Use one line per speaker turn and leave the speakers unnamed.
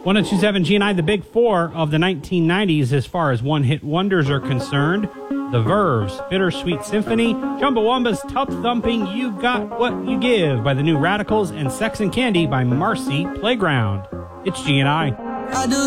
102.7 G&I, the big four of the 1990s as far as one-hit wonders are concerned. The Verve's Bittersweet Symphony, Chumbawamba's Tough Thumping You Got What You Give by the New Radicals, and Sex and Candy by Marcy Playground. It's G&I.